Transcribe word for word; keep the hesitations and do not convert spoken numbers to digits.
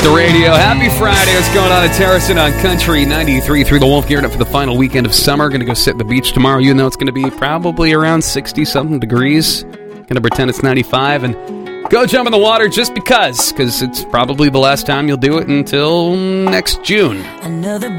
The radio. Happy Friday. What's going on at Harrison on Country ninety-three through the Wolf, geared up for the final weekend of summer. Going to go sit at the beach tomorrow. You know it's going to be probably around sixty-something degrees. Going to pretend it's ninety-five and go jump in the water just because, because it's probably the last time you'll do it until next June. Another